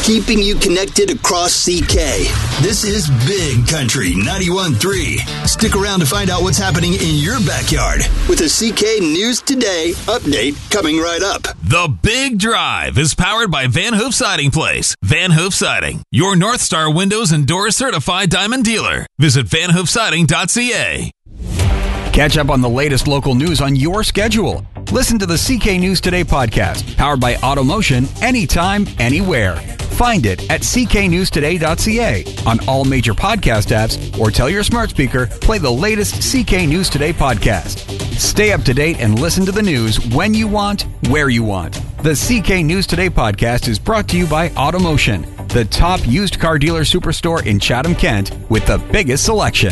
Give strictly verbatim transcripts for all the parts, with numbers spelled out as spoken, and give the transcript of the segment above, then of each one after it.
keeping you connected across C K. This is Big Country ninety-one point three. Stick around to find out what's happening in your backyard with a C K News Today update coming right up. The Big Drive is powered by Van Hoof Siding Place. Van Hoof Siding, your North Star Windows and Doors certified diamond dealer. Visit van hoof siding dot c a. Catch up on the latest local news on your schedule. Listen to the C K News Today podcast, powered by Automotion, anytime, anywhere. Find it at c k news today dot c a on all major podcast apps, or tell your smart speaker, play the latest C K News Today podcast. Stay up to date and listen to the news when you want, where you want. The C K News Today podcast is brought to you by Automotion, the top used car dealer superstore in Chatham, Kent, with the biggest selection.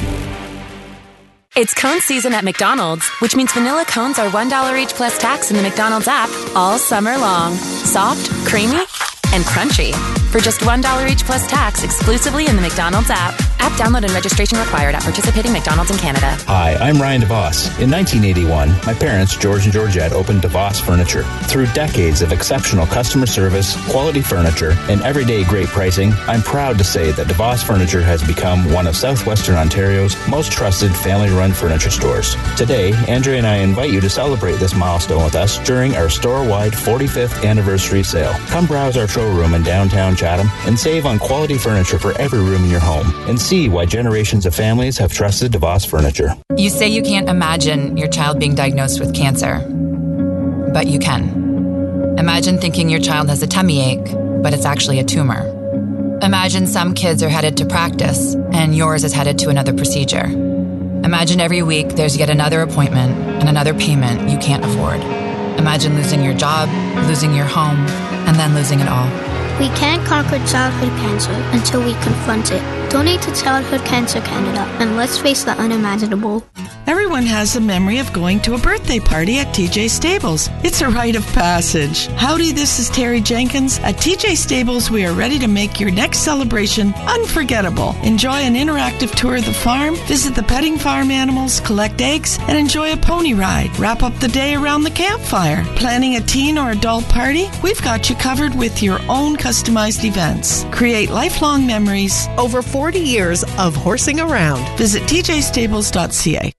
It's cone season at McDonald's, which means vanilla cones are one dollar each plus tax in the McDonald's app all summer long. Soft, creamy, and crunchy. For just one dollar each plus tax exclusively in the McDonald's app. App download and registration required at participating McDonald's in Canada. Hi, I'm Ryan DeVos. In nineteen eighty-one, my parents, George and Georgette, opened DeVos Furniture. Through decades of exceptional customer service, quality furniture, and everyday great pricing, I'm proud to say that DeVos Furniture has become one of Southwestern Ontario's most trusted family-run furniture stores. Today, Andrea and I invite you to celebrate this milestone with us during our store-wide forty-fifth anniversary sale. Come browse our showroom in downtown Chatham and save on quality furniture for every room in your home, and see why generations of families have trusted DeVos Furniture. You say you can't imagine your child being diagnosed with cancer, but you can. Imagine thinking your child has a tummy ache, but it's actually a tumor. Imagine some kids are headed to practice, and yours is headed to another procedure. Imagine every week there's yet another appointment and another payment you can't afford. Imagine losing your job, losing your home, and then losing it all. We can't conquer childhood cancer until we confront it. Donate to Childhood Cancer Canada, and let's face the unimaginable. Everyone has a memory of going to a birthday party at T J Stables. It's a rite of passage. Howdy, this is Terry Jenkins. At T J Stables, we are ready to make your next celebration unforgettable. Enjoy an interactive tour of the farm, visit the petting farm animals, collect eggs, and enjoy a pony ride. Wrap up the day around the campfire. Planning a teen or adult party? We've got you covered with your own customized events. Create lifelong memories. Over forty years of horsing around. Visit t j stables dot c a.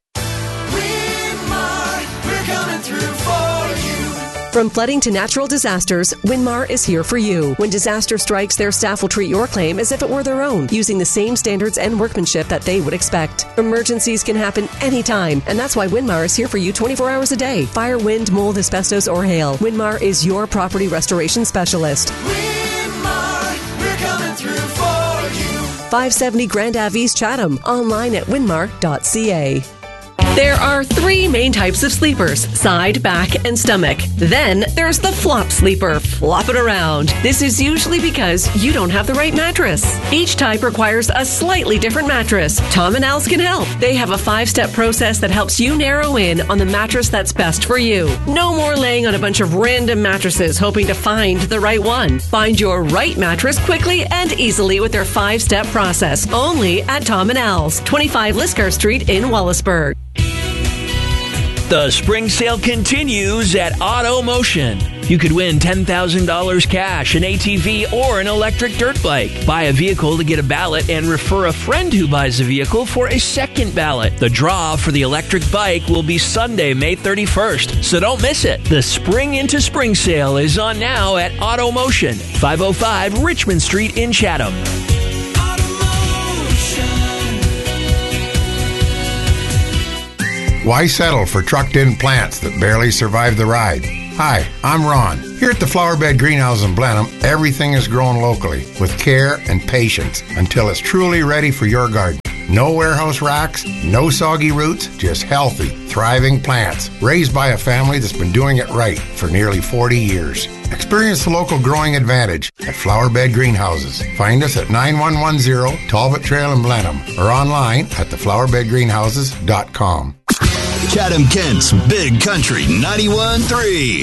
From flooding to natural disasters, Winmar is here for you. When disaster strikes, their staff will treat your claim as if it were their own, using the same standards and workmanship that they would expect. Emergencies can happen anytime, and that's why Winmar is here for you twenty-four hours a day. Fire, wind, mold, asbestos, or hail. Winmar is your property restoration specialist. Winmar, we're coming through for you. five seventy Grand Ave East Chatham. Online at winmar dot c a. There are three main types of sleepers: side, back, and stomach. Then there's the flop sleeper. Flop it around. This is usually because you don't have the right mattress. Each type requires a slightly different mattress. Tom and Al's can help. They have a five-step process that helps you narrow in on the mattress that's best for you. No more laying on a bunch of random mattresses hoping to find the right one. Find your right mattress quickly and easily with their five-step process. Only at Tom and Al's, twenty-five Liscar Street in Wallaceburg. The spring sale continues at Automotion. You could win ten thousand dollars cash, an A T V, or an electric dirt bike. Buy a vehicle to get a ballot and refer a friend who buys a vehicle for a second ballot. The draw for the electric bike will be Sunday, May thirty-first, so don't miss it. The Spring into Spring sale is on now at Automotion, five oh five Richmond Street in Chatham. Why settle for trucked-in plants that barely survive the ride? Hi, I'm Ron. Here at the Flowerbed Greenhouse in Blenheim, everything is grown locally with care and patience until it's truly ready for your garden. No warehouse racks, no soggy roots, just healthy, thriving plants raised by a family that's been doing it right for nearly forty years. Experience the local growing advantage at Flowerbed Greenhouses. Find us at nine one one zero Talbot Trail in Blenheim or online at the flowerbed greenhouses dot com. Chatham Kent's Big Country ninety-one point three.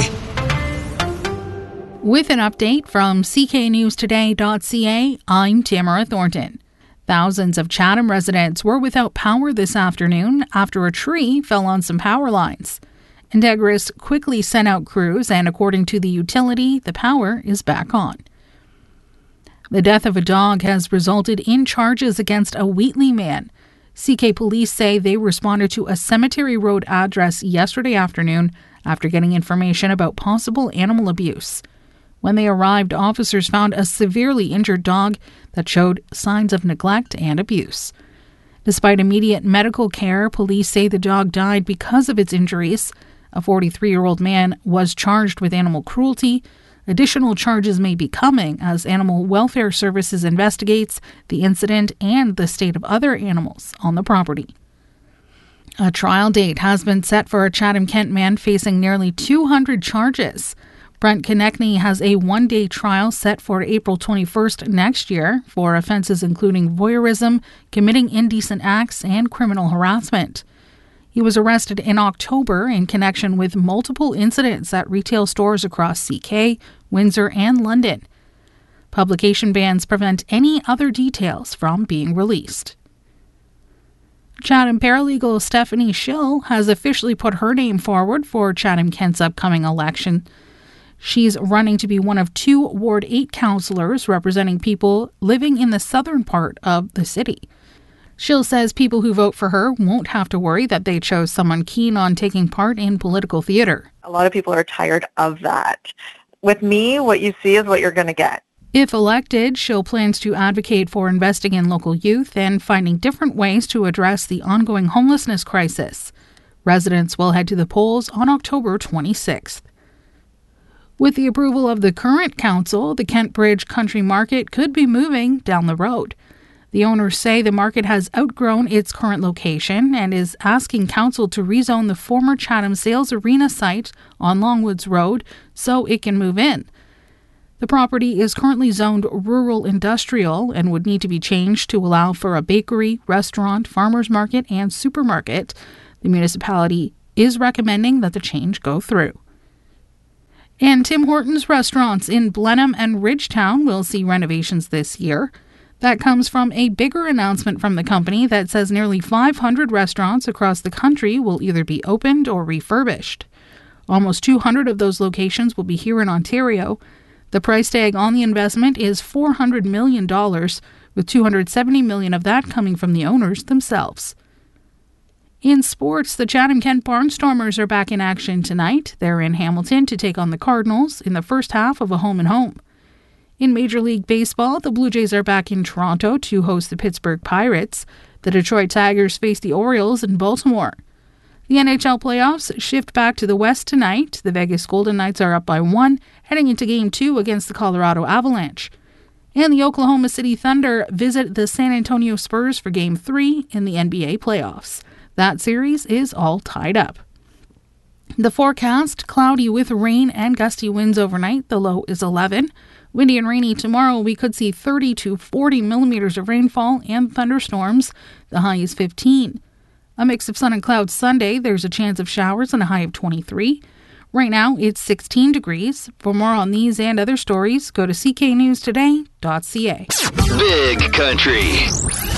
With an update from c k news today dot c a, I'm Tamara Thornton. Thousands of Chatham residents were without power this afternoon after a tree fell on some power lines. Integris quickly sent out crews, and according to the utility, the power is back on. The death of a dog has resulted in charges against a Wheatley man. C K police say they responded to a Cemetery Road address yesterday afternoon after getting information about possible animal abuse. When they arrived, officers found a severely injured dog that showed signs of neglect and abuse. Despite immediate medical care, police say the dog died because of its injuries. A forty-three-year-old man was charged with animal cruelty. Additional charges may be coming as Animal Welfare Services investigates the incident and the state of other animals on the property. A trial date has been set for a Chatham-Kent man facing nearly two hundred charges. Brent Konechny has a one-day trial set for April twenty-first next year for offenses including voyeurism, committing indecent acts, and criminal harassment. He was arrested in October in connection with multiple incidents at retail stores across C K, Windsor, and London. Publication bans prevent any other details from being released. Chatham paralegal Stephanie Schill has officially put her name forward for Chatham-Kent's upcoming election. She's running to be one of two Ward eight councillors representing people living in the southern part of the city. Schill says people who vote for her won't have to worry that they chose someone keen on taking part in political theater. A lot of people are tired of that. With me, what you see is what you're going to get. If elected, Schill plans to advocate for investing in local youth and finding different ways to address the ongoing homelessness crisis. Residents will head to the polls on October twenty-sixth. With the approval of the current council, the Kent Bridge Country Market could be moving down the road. The owners say the market has outgrown its current location and is asking council to rezone the former Chatham Sales Arena site on Longwoods Road so it can move in. The property is currently zoned rural industrial and would need to be changed to allow for a bakery, restaurant, farmers market, and supermarket. The municipality is recommending that the change go through. And Tim Hortons restaurants in Blenheim and Ridgetown will see renovations this year. That comes from a bigger announcement from the company that says nearly five hundred restaurants across the country will either be opened or refurbished. Almost two hundred of those locations will be here in Ontario. The price tag on the investment is four hundred million dollars, with two hundred seventy million dollars of that coming from the owners themselves. In sports, the Chatham-Kent Barnstormers are back in action tonight. They're in Hamilton to take on the Cardinals in the first half of a home-and-home. In Major League Baseball, the Blue Jays are back in Toronto to host the Pittsburgh Pirates. The Detroit Tigers face the Orioles in Baltimore. The N H L playoffs shift back to the West tonight. The Vegas Golden Knights are up by one, heading into Game two against the Colorado Avalanche. And the Oklahoma City Thunder visit the San Antonio Spurs for Game three in the N B A playoffs. That series is all tied up. The forecast, cloudy with rain and gusty winds overnight. The low is eleven. Windy and rainy tomorrow. We could see thirty to forty millimeters of rainfall and thunderstorms. The high is fifteen. A mix of sun and clouds Sunday. There's a chance of showers and a high of twenty-three. Right now, it's sixteen degrees. For more on these and other stories, go to c k news today dot c a. Big Country.